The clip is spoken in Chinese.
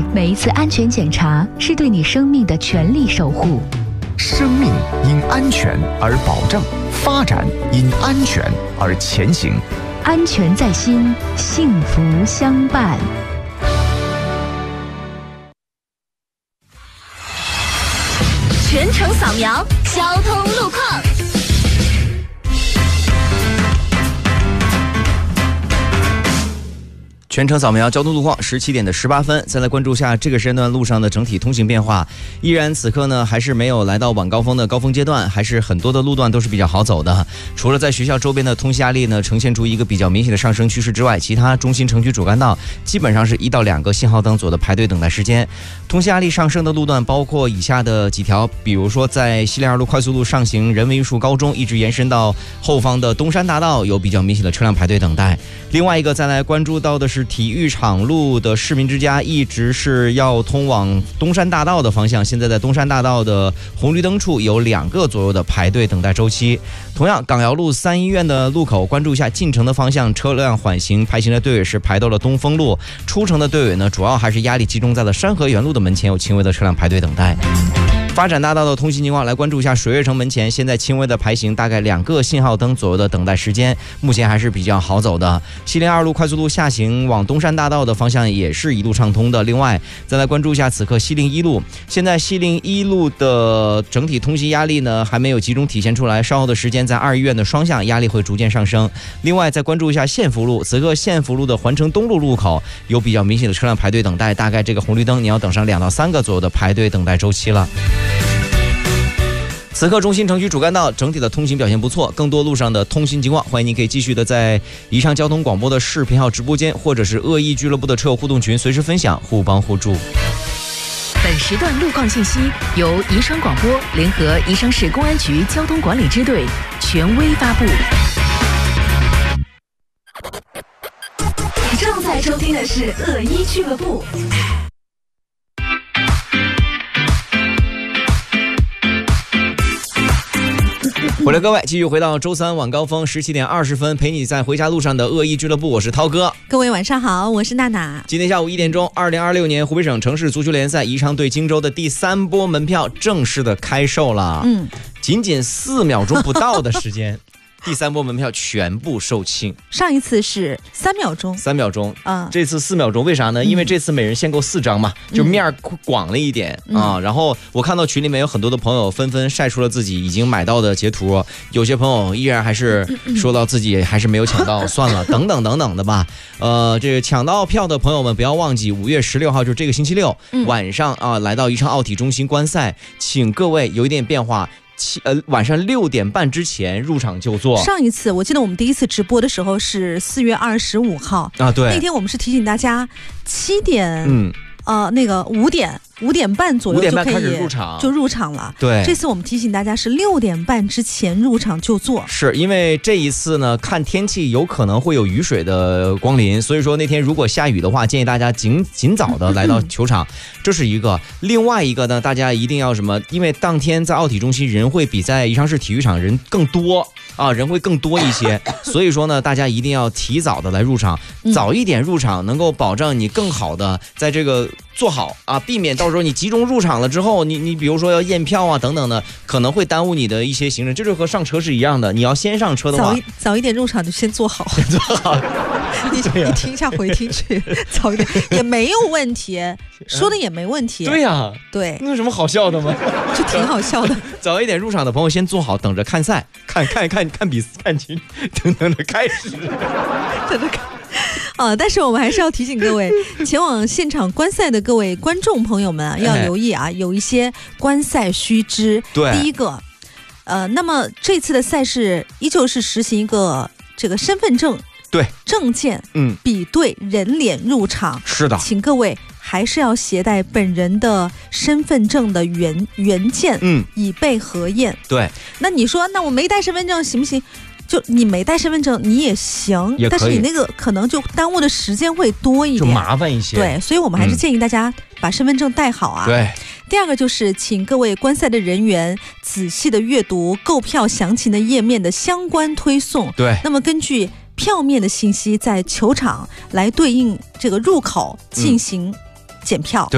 每一次安全检查是对你生命的全力守护。 生命因安全而保障，发展因安全而前行。 安全在心，幸福相伴。 全程扫描交通路况。 全程扫描交通路况，17点18分，再来关注下这个时间段路上的整体通行变化。依然此刻呢，还是没有来到晚高峰的高峰阶段，还是很多的路段都是比较好走的。除了在学校周边的通行压力呢呈现出一个比较明显的上升趋势之外，其他中心城区主干道基本上是1到2个信号灯左右的排队等待时间。通行压力上升的路段包括以下的几条，比如说在西陵2路快速路上行人文艺术高中，一直延伸到后方的东山大道，有比较明显的车辆排队等待。另外一个再来关注到的是体育场路的市民之家，一直是要通往东山大道的方向，现在在东山大道的红绿灯处有2个左右的排队等待周期。同样，港瑶路3医院的路口，关注一下进城的方向，车辆缓行排行的队尾是排到了东风路，出城的队尾呢，主要还是压力集中在了山河园路的门前，有轻微的车辆排队等待。发展大道的通行情况，来关注一下水悦城门前，现在轻微的排行，大概2个信号灯左右的等待时间，目前还是比较好走的。西陵2路快速路下行往东山大道的方向也是一路畅通的。另外，再来关注一下此刻西陵1路，现在西陵1路的整体通行压力呢还没有集中体现出来，稍后的时间在2医院的双向压力会逐渐上升。另外，再关注一下县福路，此刻县福路的环城东路路口有比较明显的车辆排队等待，大概这个红绿灯你要等上2到3个左右的排队等待周期了。此刻中心城区主干道整体的通行表现不错，更多路上的通行情况，欢迎您可以继续的在宜昌交通广播的视频号直播间，或者是恶意俱乐部的车友互动群随时分享，互帮互助。 本时段路况信息由宜昌广播联合宜昌市公安局交通管理支队权威发布。 你正在收听的是恶意俱乐部。 回来各位，继续回到周三晚高峰17点20分，陪你在回家路上的恶意俱乐部，我是涛哥。 各位晚上好，我是娜娜。 今天下午1点钟，2026年湖北省城市足球联赛宜昌对荆州的第3波门票正式的开售了。仅仅4秒钟不到的时间。第3波门票全部售罄， 上一次是3秒钟 ，3秒钟这次4秒钟，为啥呢？因为这次每人限购4张嘛，就面广了一点然后我看到群里面有很多的朋友纷纷晒出了自己已经买到的截图，有些朋友依然还是说到自己还是没有抢到，算了，等等等等的吧。这个抢到票的朋友们不要忘记5月16号就是这个星期六晚上来到宜昌奥体中心观赛，请各位有一点变化。晚上6点半之前入场就坐。 上一次我记得我们第一次直播的时候是4月25号对， 那天我们是提醒大家7点那个5点半左右就可以入场了。 对， 这次我们提醒大家是6点半之前入场就坐， 是因为这一次呢，看天气有可能会有雨水的光临，所以说那天如果下雨的话，建议大家尽早的来到球场，这是一个。另外一个呢，大家一定要什么？因为当天在奥体中心人会比在宜昌市体育场人更多。人会更多一些，所以说呢，大家一定要提早的来入场，早一点入场，能够保证你更好的在这个做好避免到时候你集中入场了之后，你比如说要验票等等的，可能会耽误你的一些行程，这就和上车是一样的，你要先上车的话， 早一点入场就先做好，你听一下回听去，早一点也没有问题，说的也没问题。 对呀， 对， 那有什么好笑的吗？ 就挺好笑的。 早一点入场的朋友先做好，等着看赛，看比赛，看球，等着开始， 等着看。但是我们还是要提醒各位，前往现场观赛的各位观众朋友们要留意有一些观赛须知。 对， 第一个，那么这次的赛事依旧是实行一个这个身份证。 对， 证件比对人脸入场。 是的，请各位还是要携带本人的身份证的原件以备核验。 对， 那你说那我没带身份证行不行？就你没带身份证你也行，但是你那个可能就耽误的时间会多一点， 就麻烦一些。 对，所以我们还是建议大家把身份证带好对， 第二个就是请各位观赛的人员仔细的阅读购票详情的页面的相关推送。 对， 那么根据票面的信息在球场来对应这个入口进行检票。